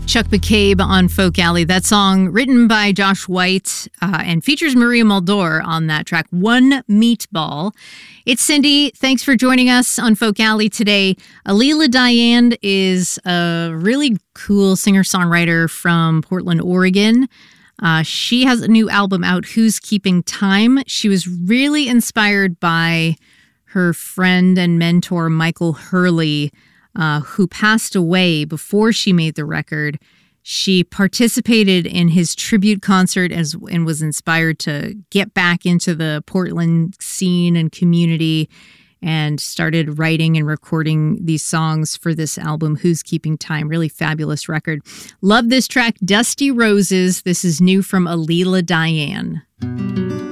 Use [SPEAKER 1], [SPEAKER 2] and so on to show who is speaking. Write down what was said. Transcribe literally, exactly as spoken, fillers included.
[SPEAKER 1] Chuck McCabe on Folk Alley. That song written by Josh White uh, and features Maria Muldaur on that track, One Meatball. It's Cindy. Thanks for joining us on Folk Alley today. Alila Diane is a really cool singer-songwriter from Portland, Oregon. Uh, she has a new album out, Who's Keeping Time? She was really inspired by her friend and mentor, Michael Hurley, Uh, who passed away before she made the record. She participated in his tribute concert as, and was inspired to get back into the Portland scene and community and started writing and recording these songs for this album, Who's Keeping Time? Really fabulous record. Love this track, Dusty Roses. This is new from Alila Diane.